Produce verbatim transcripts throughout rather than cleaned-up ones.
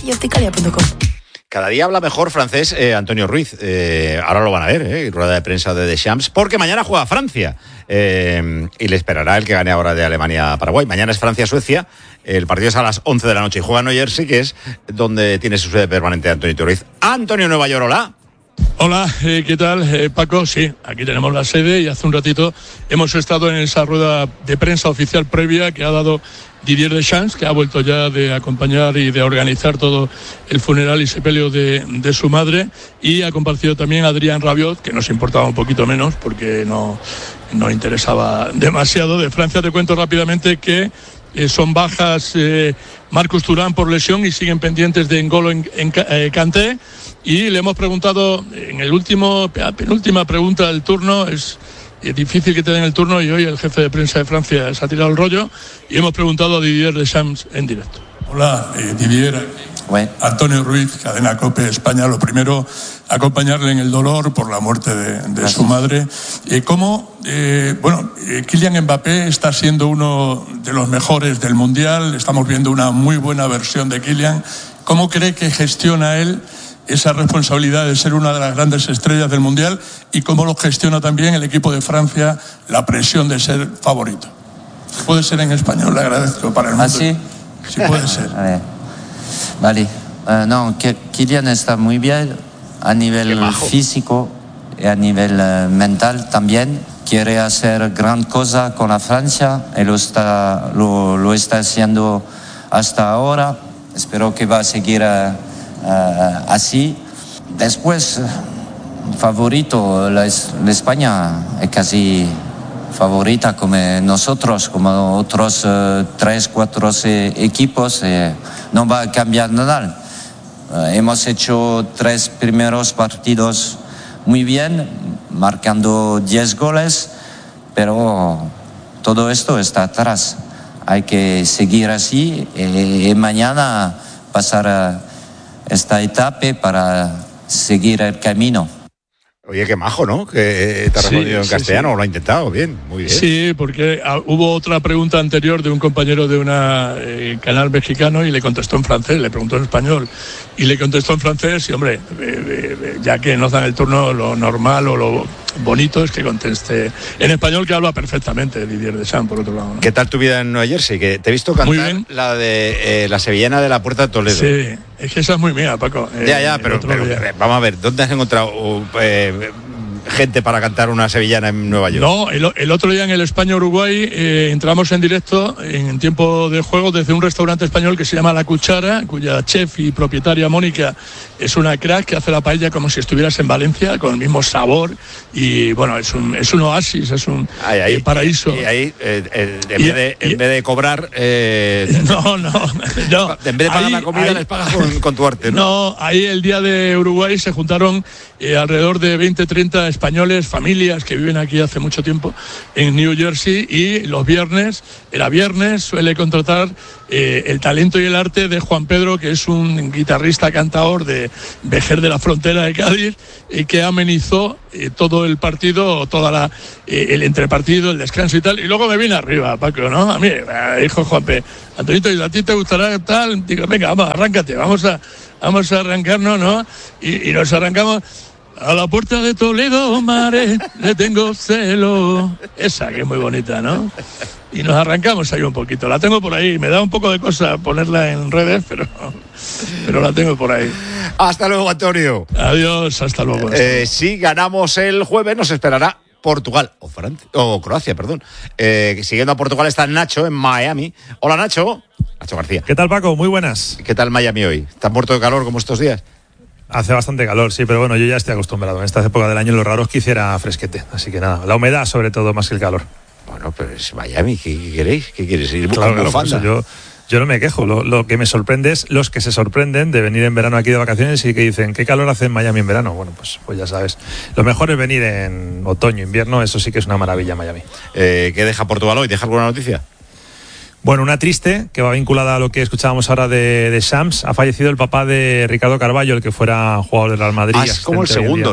y opticalia punto com. Cada día habla mejor francés eh, Antonio Ruiz. Eh, ahora lo van a ver, eh, rueda de prensa de Deschamps, porque mañana juega Francia eh, y le esperará el que gane ahora de Alemania a Paraguay. Mañana es Francia-Suecia, el partido es a las once de la noche y juega en New Jersey, que es donde tiene su sede permanente Antonio Ruiz. Antonio Nueva York, hola. Hola, eh, ¿qué tal, eh, Paco? Sí, aquí tenemos la sede y hace un ratito hemos estado en esa rueda de prensa oficial previa que ha dado Didier Deschamps, que ha vuelto ya de acompañar y de organizar todo el funeral y sepelio de, de su madre, y ha compartido también Adrien Rabiot, que nos importaba un poquito menos porque no, no interesaba demasiado. De Francia te cuento rápidamente que eh, son bajas eh, Marcus Thuram por lesión y siguen pendientes de N'Golo en, en, eh, Kanté. Y le hemos preguntado en el último, penúltima pregunta del turno, es, es difícil que te den el turno y hoy el jefe de prensa de Francia se ha tirado el rollo y hemos preguntado a Didier Deschamps en directo. Hola, eh, Didier, ouais. Antonio Ruiz, Cadena COPE España. Lo primero, acompañarle en el dolor por la muerte de, de su madre. Eh, ¿Cómo, eh, bueno, eh, Kylian Mbappé está siendo uno de los mejores del Mundial, estamos viendo una muy buena versión de Kylian. ¿Cómo cree que gestiona él esa responsabilidad de ser una de las grandes estrellas del Mundial y cómo lo gestiona también el equipo de Francia, la presión de ser favorito? Puede ser en español, le agradezco para el mundo. ¿Ah, sí? Sí puede ser. A ver. Vale. Uh, no, Kylian está muy bien a nivel físico y a nivel uh, mental también. Quiere hacer gran cosa con la Francia y lo está, lo, lo está haciendo hasta ahora. Espero que va a seguir uh, Uh, así. Después, favorito, la, la España es casi favorita como nosotros, como otros uh, tres, cuatro eh, equipos, eh, no va a cambiar nada. Uh, hemos hecho tres primeros partidos muy bien, marcando diez goles, pero todo esto está atrás. Hay que seguir así y, y mañana pasar a esta etapa para seguir el camino. Oye, qué majo, ¿no? Que te ha respondido sí, en castellano, sí, sí. Lo ha intentado, bien, muy bien. Sí, porque uh, hubo otra pregunta anterior de un compañero de un eh, canal mexicano y le contestó en francés, le preguntó en español y le contestó en francés y, hombre, eh, eh, ya que nos dan el turno, lo normal o lo bonito es que conteste en español, que habla perfectamente Didier Deschamps, por otro lado, ¿no? ¿Qué tal tu vida en Nueva Jersey? Que te he visto cantar la de eh, la sevillana de la Puerta de Toledo. Sí, es que esa es muy mía, Paco. Eh, ya, ya, pero, pero vamos a ver, ¿dónde has encontrado eh, gente para cantar una sevillana en Nueva York? No, el, el otro día en el España-Uruguay eh, entramos en directo en tiempo de juego desde un restaurante español que se llama La Cuchara, cuya chef y propietaria Mónica es una crack que hace la paella como si estuvieras en Valencia, con el mismo sabor y bueno, es un, es un oasis, es un ahí, ahí, eh, paraíso. Y ahí, eh, eh, en, y, vez de, y, en vez de cobrar... Eh, no, no, no. En vez de pagar ahí, la comida, ahí, les pagas con, con tu arte, ¿no? No, ahí el día de Uruguay se juntaron eh, alrededor de veinte, treinta españoles, familias que viven aquí hace mucho tiempo en New Jersey, y los viernes, era viernes, suele contratar eh, el talento y el arte de Juan Pedro, que es un guitarrista cantador de Vejer de la Frontera de Cádiz, y que amenizó eh, todo el partido, toda la eh, el entrepartido, el descanso y tal, y luego me vine arriba, Paco, ¿no? A mí, eh, dijo Juanpe, Antonito, ¿y a ti te gustará tal? Digo, venga, vamos, arráncate, vamos a, vamos a arrancarnos, ¿no? Y, y nos arrancamos. A la puerta de Toledo, mare, le tengo celo. Esa que es muy bonita, ¿no? Y nos arrancamos ahí un poquito. La tengo por ahí. Me da un poco de cosa ponerla en redes, pero, pero la tengo por ahí. Hasta luego, Antonio. Adiós, hasta luego. Eh, si ganamos el jueves, nos esperará Portugal o Francia, o Croacia, perdón. Eh, siguiendo a Portugal está Nacho en Miami. Hola, Nacho. Nacho García. ¿Qué tal, Paco? Muy buenas. ¿Qué tal Miami hoy? ¿Estás muerto de calor como estos días? Hace bastante calor, sí, pero bueno, yo ya estoy acostumbrado. En esta época del año lo raro es que hiciera fresquete. Así que nada, la humedad sobre todo más que el calor. Bueno, pero es Miami, ¿qué, qué queréis? ¿Qué quieres ir claro, buscando claro, pues yo, yo no me quejo. Lo, lo que me sorprende es los que se sorprenden de venir en verano aquí de vacaciones y que dicen, ¿qué calor hace en Miami en verano? Bueno, pues, pues ya sabes. Lo mejor es venir en otoño, invierno, eso sí que es una maravilla Miami. Eh, ¿Qué deja Portugal hoy? ¿Deja alguna noticia? Bueno, una triste, que va vinculada a lo que escuchábamos ahora de, de Shams. Ha fallecido el papá de Ricardo Carvalho, el que fuera jugador del Real Madrid. Ah, es como el segundo, ¿no?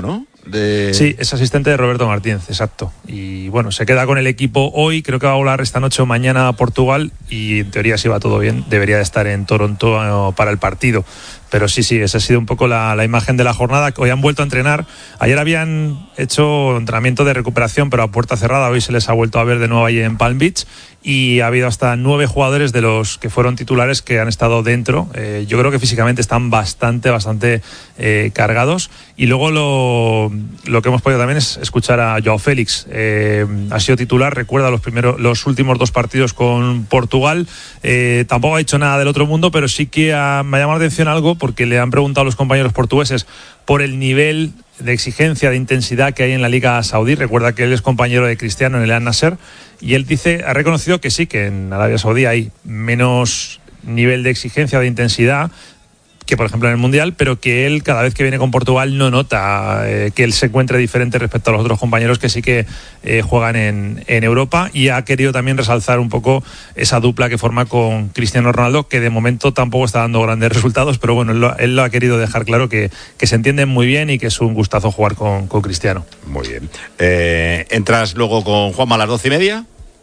De... Sí, es asistente de Roberto Martínez, exacto. Y bueno, se queda con el equipo hoy, creo que va a volar esta noche o mañana a Portugal y en teoría, si va todo bien, debería de estar en Toronto para el partido. Pero sí, sí, esa ha sido un poco la, la imagen de la jornada. Hoy han vuelto a entrenar. Ayer habían hecho entrenamiento de recuperación, pero a puerta cerrada. Hoy se les ha vuelto a ver de nuevo ahí en Palm Beach. Y ha habido hasta nueve jugadores de los que fueron titulares que han estado dentro. Eh, yo creo que físicamente están bastante, bastante eh, cargados. Y luego lo, lo que hemos podido también es escuchar a Joao Félix. Eh, ha sido titular, recuerda los primeros, los últimos dos partidos con Portugal. Eh, tampoco ha hecho nada del otro mundo, pero sí que ha, me ha llamado la atención algo porque le han preguntado a los compañeros portugueses por el nivel de exigencia, de intensidad que hay en la Liga Saudí. Recuerda que él es compañero de Cristiano en el Al Nasser y él dice, ha reconocido que sí, que en Arabia Saudí hay menos nivel de exigencia, de intensidad que por ejemplo en el Mundial, pero que él cada vez que viene con Portugal no nota eh, que él se encuentre diferente respecto a los otros compañeros que sí que eh, juegan en, en Europa, y ha querido también resaltar un poco esa dupla que forma con Cristiano Ronaldo, que de momento tampoco está dando grandes resultados, pero bueno, él lo, él lo ha querido dejar claro, que, que se entienden muy bien y que es un gustazo jugar con, con Cristiano. Muy bien. Eh, ¿Entras luego con Juanma a las doce y media?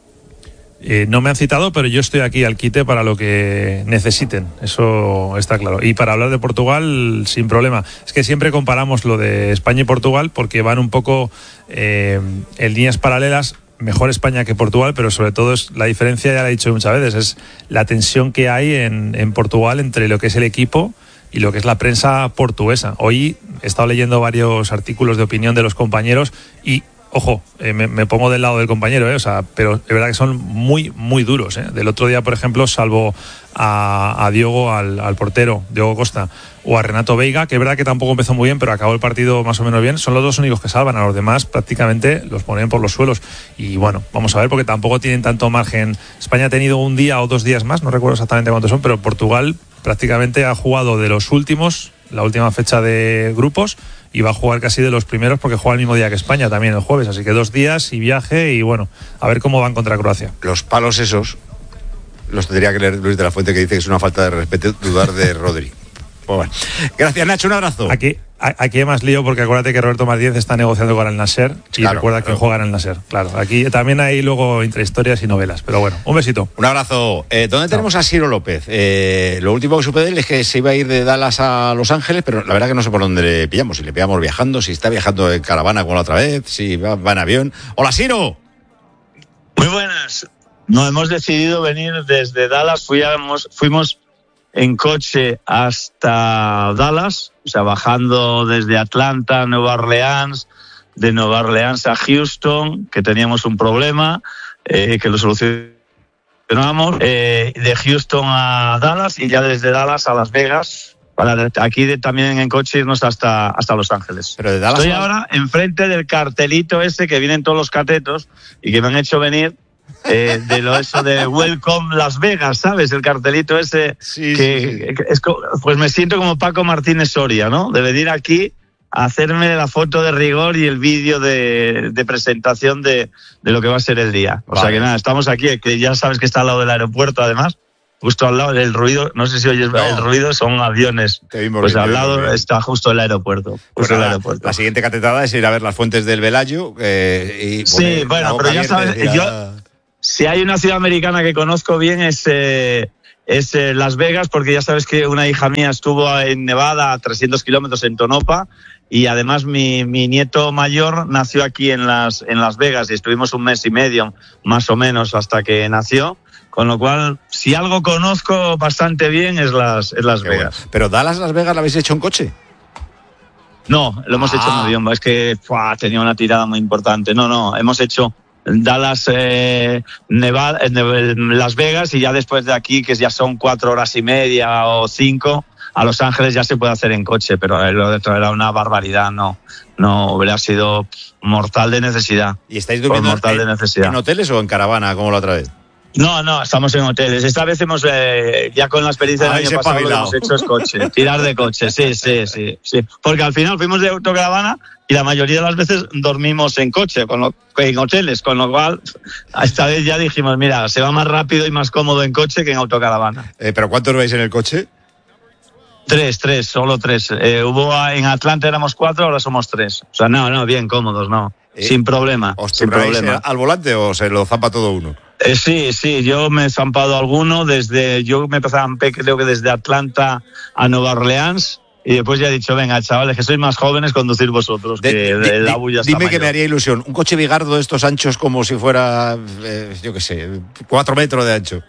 Eh, no me han citado, pero yo estoy aquí al quite para lo que necesiten, eso está claro. Y para hablar de Portugal, sin problema. Es que siempre comparamos lo de España y Portugal porque van un poco eh, en líneas paralelas. Mejor España que Portugal, pero sobre todo es la diferencia, ya la he dicho muchas veces, es la tensión que hay en, en Portugal entre lo que es el equipo y lo que es la prensa portuguesa. Hoy he estado leyendo varios artículos de opinión de los compañeros y ojo, eh, me, me pongo del lado del compañero, eh, o sea, pero es verdad que son muy, muy duros. Eh. Del otro día, por ejemplo, salvo a, a Diogo, al, al portero, Diogo Costa, o a Renato Veiga, que es verdad que tampoco empezó muy bien, pero acabó el partido más o menos bien, son los dos únicos que salvan, a los demás prácticamente los ponen por los suelos. Y bueno, vamos a ver, porque tampoco tienen tanto margen. España ha tenido un día o dos días más, no recuerdo exactamente cuántos son, pero Portugal prácticamente ha jugado de los últimos, la última fecha de grupos, y va a jugar casi de los primeros porque juega el mismo día que España también el jueves, así que dos días y viaje, y bueno, a ver cómo van contra Croacia. Los palos esos los tendría que leer Luis de la Fuente, que dice que es una falta de respeto dudar de Rodri. Pues bueno. Gracias, Nacho, un abrazo. Aquí, aquí hay más lío porque acuérdate que Roberto Martínez está negociando con el Nasser y claro, recuerda claro. que juega en el Nasser. Claro, aquí también hay luego intrahistorias y novelas, pero bueno, un besito. Un abrazo. Eh, ¿Dónde Chao. tenemos a Ciro López? Eh, lo último que supe de él es que se iba a ir de Dallas a Los Ángeles, pero la verdad que no sé por dónde le pillamos. Si le pillamos viajando, si está viajando en caravana como la otra vez, si va, va en avión. ¡Hola, Ciro! Muy buenas. Nos hemos decidido venir desde Dallas. Fuimos, fuimos en coche hasta Dallas, o sea, bajando desde Atlanta, Nueva Orleans, de Nueva Orleans a Houston, que teníamos un problema, eh, que lo solucionamos, eh, de Houston a Dallas y ya desde Dallas a Las Vegas, para aquí de, también en coche irnos hasta, hasta Los Ángeles. Pero de Dallas Estoy a... ahora enfrente del cartelito ese que vienen todos los catetos y que me han hecho venir. Eh, de lo eso de Welcome Las Vegas, ¿sabes? El cartelito ese sí, que, sí, sí. que es, pues me siento como Paco Martínez Soria, ¿no? De venir aquí a hacerme la foto de rigor y el vídeo de, de presentación de, de lo que va a ser el día. O vale. sea que nada, estamos aquí, que ya sabes que está al lado del aeropuerto, además, justo al lado del ruido, no sé si oyes no. el ruido, son aviones. Pues al lado está justo el aeropuerto. Justo pues el nada, aeropuerto. La siguiente catetada es ir a ver las fuentes del Velayo. Eh, y sí, bueno, pero ya sabes, ya... yo... Si hay una ciudad americana que conozco bien es, eh, es eh, Las Vegas, porque ya sabes que una hija mía estuvo en Nevada a trescientos kilómetros en Tonopah, y además mi, mi nieto mayor nació aquí en Las, en Las Vegas y estuvimos un mes y medio más o menos hasta que nació, con lo cual si algo conozco bastante bien es Las, es Las Vegas. Bueno. Pero Dallas, Las Vegas, ¿la habéis hecho en coche? No, lo hemos ah. hecho en avión, es que ¡fua! tenía una tirada muy importante. No, no, hemos hecho... Dallas, eh, Nevada, eh, Las Vegas, y ya después de aquí, que ya son cuatro horas y media o cinco, a Los Ángeles ya se puede hacer en coche, pero lo de era una barbaridad, no, no hubiera sido mortal de necesidad. ¿Y estáis durmiendo mortal en, de necesidad. en hoteles o en caravana, como la otra vez? No, no, estamos en hoteles. Esta vez hemos, eh, ya con la experiencia del año pasado, lo que hemos hecho es coche, tirar de coche, sí, sí, sí, sí. Porque al final fuimos de autocaravana y la mayoría de las veces dormimos en coche, con lo, en hoteles, con lo cual esta vez ya dijimos, mira, se va más rápido y más cómodo en coche que en autocaravana. Eh, ¿Pero cuántos vais en el coche? Tres, tres, solo tres. Eh, hubo en Atlanta éramos cuatro, ahora somos tres. O sea, no, no, bien cómodos, no. Eh, sin problema. ¿Os sin problema. al volante o se lo zampa todo uno? Eh, sí, sí, yo me he zampado alguno desde, yo me zampé creo que desde Atlanta a Nueva Orleans. Y después ya he dicho, venga, chavales, que sois más jóvenes, conducir vosotros, de, que de, el Abu ya está Dime mayor. Que me haría ilusión. Un coche bigardo de estos anchos como si fuera, eh, yo qué sé, cuatro metros de ancho.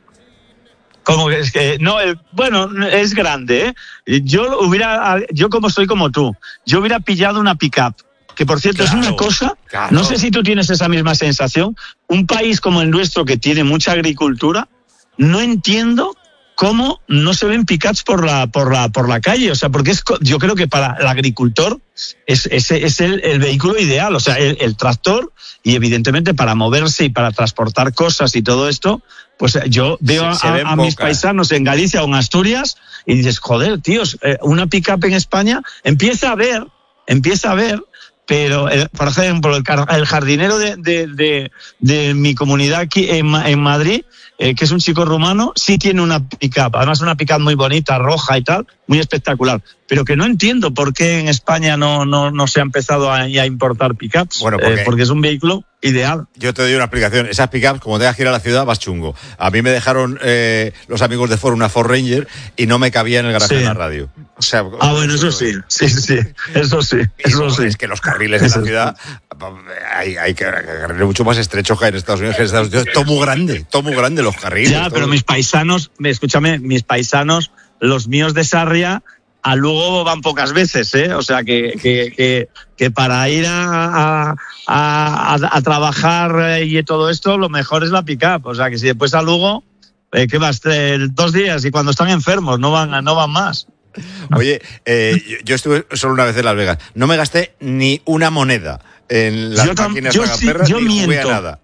Como que es que, no, el, bueno, es grande, ¿eh? Yo hubiera, yo como soy como tú, yo hubiera pillado una pick-up. Que por cierto claro, es una cosa, claro. No sé si tú tienes esa misma sensación, un país como el nuestro que tiene mucha agricultura, no entiendo cómo no se ven pick-ups por la, por la, por la calle, o sea, porque es, yo creo que para el agricultor es, es, es el, el vehículo ideal, o sea, el, el tractor, y evidentemente para moverse y para transportar cosas y todo esto, pues yo veo se, se a, a mis paisanos en Galicia o en Asturias y dices, joder, tíos, eh, una pick-up en España empieza a ver, empieza a ver, pero, eh, por ejemplo, el, el jardinero de, de, de, de mi comunidad aquí en, en Madrid, eh, que es un chico rumano, sí tiene una pick-up, además una pick-up muy bonita, roja y tal, muy espectacular, pero que no entiendo por qué en España no, no, no se ha empezado a, a importar pick-ups, bueno, porque, eh, porque es un vehículo ideal. Yo te doy una explicación, esas pick-ups, como tengas que ir a la ciudad, vas chungo. A mí me dejaron eh, los amigos de Ford una Ford Ranger y no me cabía en el garaje sí. de la radio. O sea, ah, bueno, eso sí, sí, sí, eso sí, eso y, sí. Es que los carriles en la ciudad hay, hay que carriles mucho más estrechos que en Estados Unidos, que en Estados Unidos, todo muy grande, todo muy grande los carriles. Ya, todo. Pero mis paisanos, escúchame, mis paisanos, los míos de Sarria, a Lugo van pocas veces, ¿eh? O sea, que, que, que, que para ir a, a, a, a trabajar y todo esto, lo mejor es la pick-up. O sea, que si después a Lugo, eh, ¿qué vas? Dos días y cuando están enfermos no van, no van más. Oye, eh, yo estuve solo una vez en Las Vegas. No me gasté ni una moneda en las yo máquinas yo tragaperras sí, yo ni jugué miento. a nada.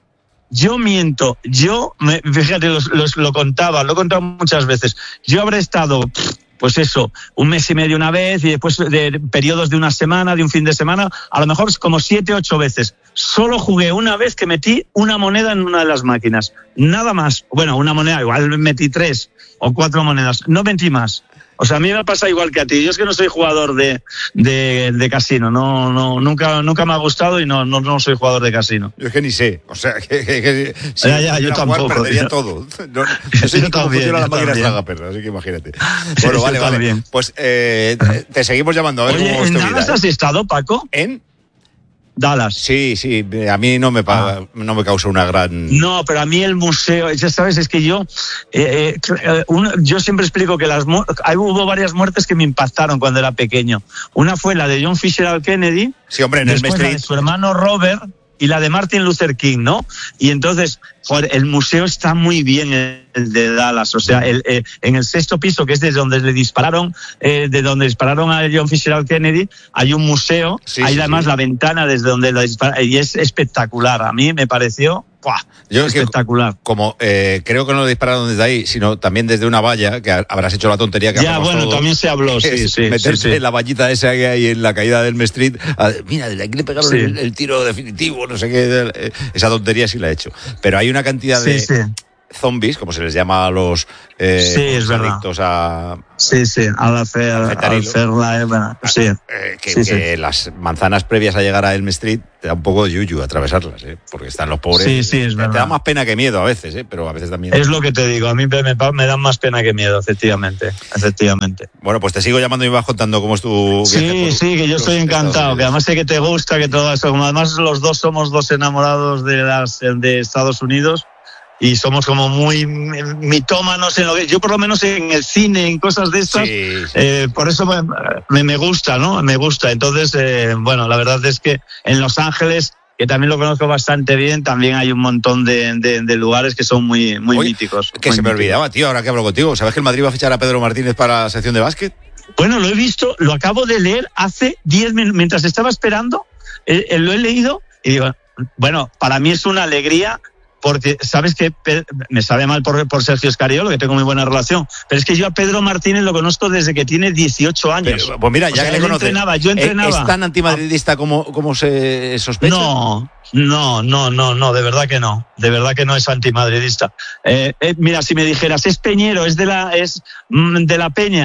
Yo miento. Yo, me, fíjate, los, los, lo contaba, lo he contado muchas veces. Yo habré estado... pues eso, un mes y medio una vez y después de periodos de una semana, de un fin de semana, a lo mejor como siete, ocho veces. Solo jugué una vez que metí una moneda en una de las máquinas. Nada más. Bueno, una moneda, igual metí tres o cuatro monedas. No metí más. O sea, a mí me pasa igual que a ti. Yo es que no soy jugador de, de, de casino. No, no, nunca, nunca me ha gustado y no, no, no soy jugador de casino. Yo es que ni sé. O sea, que, que, que si ya, ya, yo tampoco. Jugar, perdería yo, todo. No, no sé ni cómo funciona la máquina tragaperras, así que imagínate. Bueno, vale, vale. También. Pues eh, te, te seguimos llamando a ver Oye, cómo ¿en vida, Dallas ¿eh? has estado, Paco? ¿En? Dallas. Sí, sí, a mí no me ah. no me causa una gran... No, pero a mí el museo, ya sabes, es que yo eh, eh, uno, yo siempre explico que las hay, hubo varias muertes que me impactaron cuando era pequeño. Una fue la de John Fitzgerald Kennedy, sí, hombre, en después el la de su hermano Robert y la de Martin Luther King, ¿no? Y entonces, joder, el museo está muy bien, el de Dallas, o sea, el, eh, en el sexto piso, que es desde donde le dispararon, eh, de donde dispararon a John Fitzgerald Kennedy, hay un museo, sí, hay sí, además sí. la ventana desde donde lo dispararon, y es espectacular, a mí me pareció... ¡buah! Yo espectacular. Que, como eh, creo que no lo dispararon desde ahí, sino también desde una valla, que habrás hecho la tontería que ya, bueno, todos, también se habló, sí, sí. Meterse sí, sí. en la vallita esa que hay en la caída del Street. A, mira, desde aquí le pegaron sí. el, el tiro definitivo, no sé qué. Esa tontería sí la he hecho. Pero hay una cantidad de sí, sí. zombies, como se les llama a los, eh, sí, es adictos a... Sí, sí, al hacer, al hacer la... Bueno, sí. Eh, que, sí, que sí. las manzanas previas a llegar a Elm Street te da un poco de yuyu atravesarlas, ¿eh? Porque están los pobres. Sí, sí, es verdad. Te da más pena que miedo a veces, ¿eh? Pero a veces también. Es lo que te digo, a mí me, me, me dan más pena que miedo, efectivamente, efectivamente. Bueno, pues te sigo llamando y me vas contando cómo es tu viaje. Sí, por, sí, que yo estoy encantado, que además sé que te gusta, que todo eso, como además los dos somos dos enamorados de, las, de Estados Unidos. Y somos como muy mitómanos en lo que yo por lo menos en el cine, en cosas de estas, sí, sí. Eh, por eso me, me gusta, ¿no? Me gusta. Entonces, eh, bueno, la verdad es que en Los Ángeles, que también lo conozco bastante bien, también hay un montón de, de, de lugares que son muy, muy Oye, míticos. Que muy se me míticos. olvidaba, tío, ahora que hablo contigo. ¿Sabes que el Madrid va a fichar a Pedro Martínez para la sección de básquet? Bueno, lo he visto, lo acabo de leer hace diez minutos, mientras estaba esperando, eh, eh, lo he leído y digo, bueno, para mí es una alegría. Porque, ¿sabes qué? Me sabe mal por, por Sergio Escariolo, que tengo muy buena relación, pero es que yo a Pedro Martínez lo conozco desde que tiene dieciocho años. Pero, pues mira, ya o sea, que le conoces, entrenaba, yo entrenaba. ¿Es tan antimadridista como, como se sospecha? No, no, no, no, no, de verdad que no. De verdad que no es antimadridista. Eh, eh, mira, si me dijeras, es peñero, es de la, es de la Peña,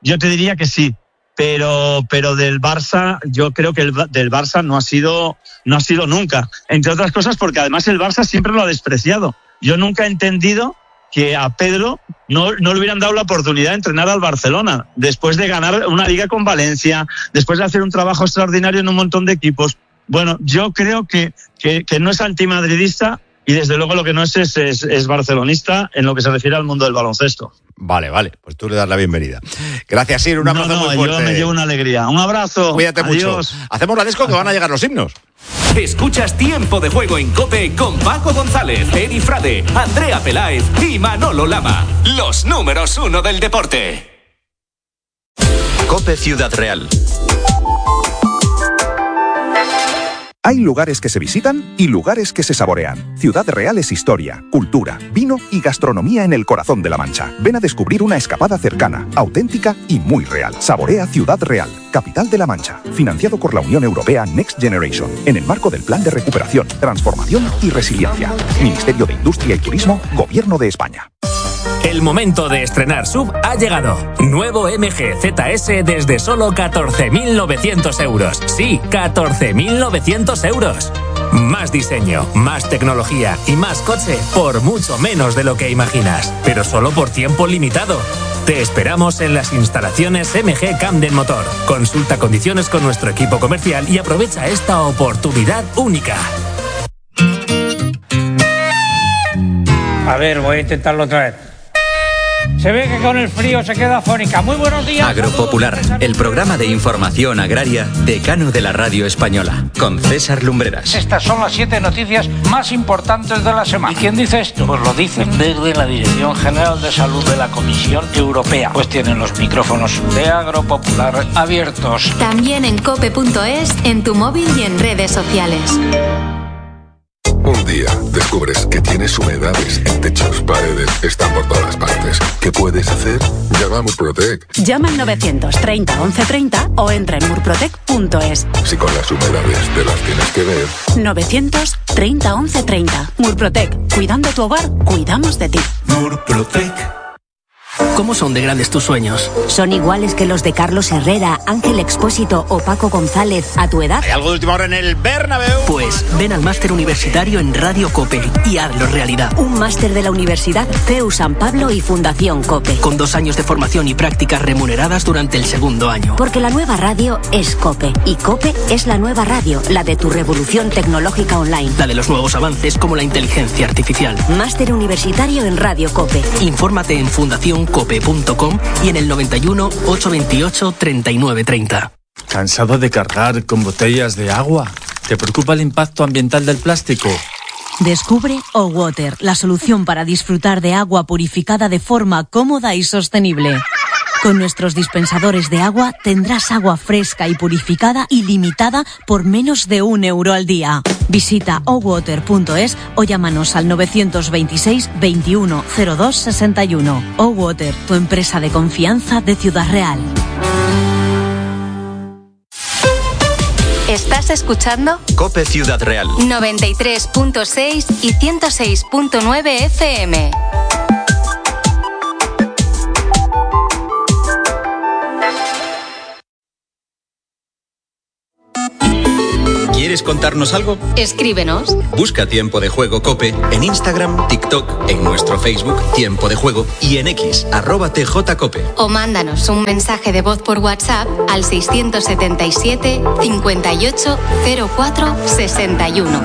yo te diría que sí. Pero, pero del Barça, yo creo que el del Barça no ha sido, no ha sido nunca. Entre otras cosas porque además el Barça siempre lo ha despreciado. Yo nunca he entendido que a Pedro no, no le hubieran dado la oportunidad de entrenar al Barcelona, después de ganar una liga con Valencia, después de hacer un trabajo extraordinario en un montón de equipos. Bueno, yo creo que, que, que no es antimadridista y desde luego lo que no es es, es es barcelonista en lo que se refiere al mundo del baloncesto. Vale, vale, pues tú le das la bienvenida. Gracias, Sir, un abrazo no, no, muy fuerte. Yo me llevo una alegría. Un abrazo. Cuídate Adiós. mucho. Hacemos la disco que van a llegar los himnos. Escuchas Tiempo de Juego en COPE con Paco González, Eri Frade, Andrea Peláez y Manolo Lama. Los números uno del deporte. COPE Ciudad Real. Hay lugares que se visitan y lugares que se saborean. Ciudad Real es historia, cultura, vino y gastronomía en el corazón de La Mancha. Ven a descubrir una escapada cercana, auténtica y muy real. Saborea Ciudad Real, capital de La Mancha. Financiado por la Unión Europea Next Generation, en el marco del Plan de Recuperación, Transformación y Resiliencia. Ministerio de Industria y Turismo, Gobierno de España. El momento de estrenar S U V ha llegado. Nuevo M G Z S desde solo catorce mil novecientos euros. Sí, catorce mil novecientos euros. Más diseño, más tecnología y más coche por mucho menos de lo que imaginas. Pero solo por tiempo limitado. Te esperamos en las instalaciones M G Camden Motor. Consulta condiciones con nuestro equipo comercial y aprovecha esta oportunidad única. A ver, voy a intentarlo otra vez. Se ve que con el frío se queda afónica. Muy buenos días. Agropopular, el programa de información agraria decano de la radio española, con César Lumbreras. Estas son las siete noticias más importantes de la semana. ¿Y quién dice esto? Pues lo dicen desde la Dirección General de Salud de la Comisión Europea. Pues tienen los micrófonos de Agropopular abiertos. También en cope punto es, en tu móvil y en redes sociales. Un día descubres que tienes humedades en techos, paredes, están por todas partes. ¿Qué puedes hacer? Llama a Murprotec. Llama al novecientos treinta once treinta o entra en murprotec punto es. Si con las humedades te las tienes que ver. novecientos treinta once treinta. Murprotec. Cuidando tu hogar, cuidamos de ti. Murprotec. ¿Cómo son de grandes tus sueños? ¿Son iguales que los de Carlos Herrera, Ángel Expósito o Paco González a tu edad? ¿Hay algo de última hora en el Bernabéu? Pues ven al máster universitario en Radio COPE y hazlo realidad. Un máster de la Universidad C E U San Pablo y Fundación COPE. Con dos años de formación y prácticas remuneradas durante el segundo año. Porque la nueva radio es COPE y COPE es la nueva radio, la de tu revolución tecnológica online. La de los nuevos avances como la inteligencia artificial. Máster universitario en Radio COPE. Infórmate en fundación cope punto com y en el noventa y uno, ochocientos veintiocho, treinta y nueve treinta. ¿Cansado de cargar con botellas de agua? ¿Te preocupa el impacto ambiental del plástico? Descubre O-Water, la solución para disfrutar de agua purificada de forma cómoda y sostenible. Con nuestros dispensadores de agua tendrás agua fresca y purificada ilimitada por menos de un euro al día. Visita o water punto es o llámanos al novecientos veintiséis, veintiuno, cero dos, sesenta y uno. O-Water, tu empresa de confianza de Ciudad Real. ¿Estás escuchando? COPE Ciudad Real. noventa y tres punto seis y ciento seis punto nueve F M. ¿Quieres contarnos algo? Escríbenos. Busca Tiempo de Juego COPE en Instagram, TikTok, en nuestro Facebook Tiempo de Juego y en X, arroba tjcope. O mándanos un mensaje de voz por WhatsApp al seiscientos setenta y siete, cincuenta y ocho, cero cuatro, sesenta y uno.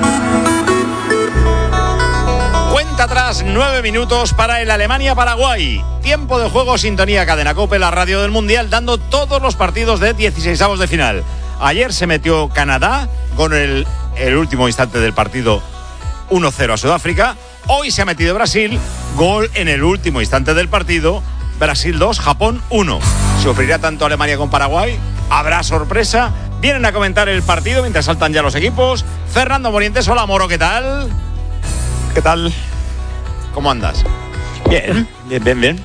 Cuenta atrás, nueve minutos para el Alemania-Paraguay. Tiempo de Juego, sintonía Cadena COPE, la radio del Mundial, dando todos los partidos de dieciseisavos de final. Ayer se metió Canadá con el, el último instante del partido uno cero a Sudáfrica. Hoy se ha metido Brasil, gol en el último instante del partido. Brasil dos, Japón uno. ¿Sufrirá tanto Alemania con Paraguay? ¿Habrá sorpresa? Vienen a comentar el partido mientras saltan ya los equipos. Fernando Morientes, hola Moro, ¿qué tal? ¿Qué tal? ¿Cómo andas? Bien, bien, bien, bien.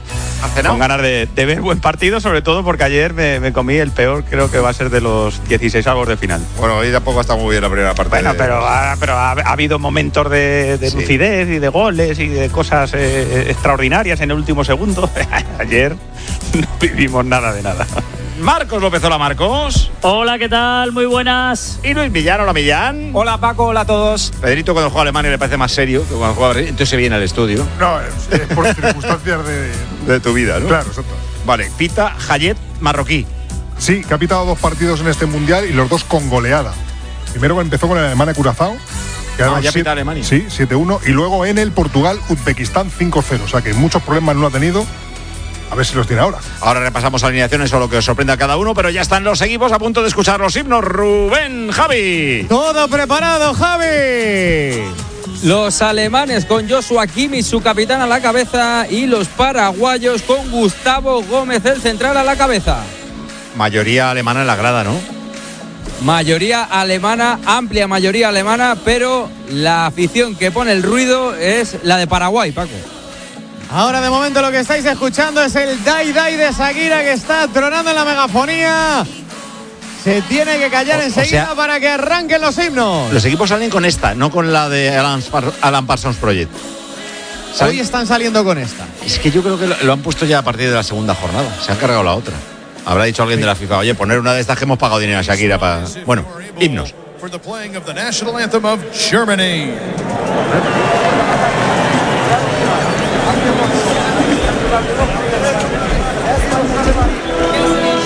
con ganas de, de ver buen partido, sobre todo porque ayer me, me comí el peor, creo que va a ser de los dieciséis avos de final. Bueno, hoy tampoco ha estado muy bien la primera parte. Bueno, de... pero, ha, pero ha, ha habido momentos de, de sí. lucidez y de goles y de cosas eh, extraordinarias en el último segundo. Ayer no vivimos nada de nada. Marcos López, hola Marcos. Hola, ¿qué tal? Muy buenas. Y Luis Millán, hola Millán. Hola Paco, hola a todos. Pedrito cuando juega Alemania le parece más serio que cuando juega, entonces se viene al estudio. No, es, es por circunstancias de... de tu vida, ¿no? Claro, exacto. Vale, pita Hayet marroquí. Sí, que ha pitado dos partidos en este Mundial y los dos con goleada. Primero empezó con el Alemania-Curazao. Ah, ya pita Alemania. Sí, siete uno. Y luego en el Portugal-Uzbekistán cinco cero. O sea que muchos problemas no ha tenido. A ver si los tiene ahora. Ahora repasamos alineaciones o lo que os sorprenda a cada uno, pero ya están los equipos a punto de escuchar los himnos. Rubén, Javi. Todo preparado, Javi. Los alemanes con Joshua Kimmich, su capitán, a la cabeza, y los paraguayos con Gustavo Gómez, el central, a la cabeza. Mayoría alemana en la grada, ¿no? Mayoría alemana, amplia mayoría alemana, pero la afición que pone el ruido es la de Paraguay, Paco. Ahora de momento lo que estáis escuchando es el Dai Dai de Shakira, que está tronando en la megafonía. Se tiene que callar o, enseguida o sea, para que arranquen los himnos. Los equipos salen con esta, no con la de Alan, Alan Parsons Project. ¿Saben? Hoy están saliendo con esta. Es que yo creo que lo, lo han puesto ya a partir de la segunda jornada. Se han cargado la otra. Habrá dicho alguien sí. de la FIFA, oye, poner una de estas que hemos pagado dinero a Shakira para... Bueno, himnos.